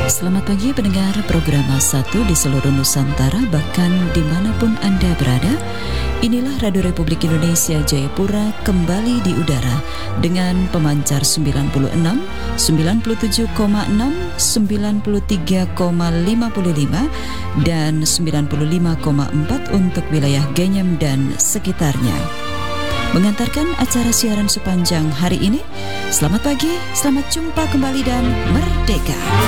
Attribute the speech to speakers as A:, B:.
A: Selamat pagi pendengar program A1 di seluruh Nusantara, bahkan dimanapun Anda berada. Inilah Radio Republik Indonesia Jayapura kembali di udara dengan pemancar 96, 97,6, 93,55 dan 95,4 untuk wilayah Genyem dan sekitarnya. Mengantarkan acara siaran sepanjang hari ini. Selamat pagi, selamat jumpa kembali dan merdeka.